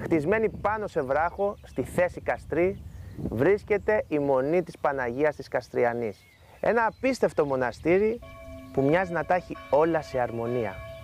Χτισμένη πάνω σε βράχο, στη θέση Καστρί, βρίσκεται η Μονή της Παναγίας της Καστριανής. Ένα απίστευτο μοναστήρι που μοιάζει να τα έχει όλα σε αρμονία.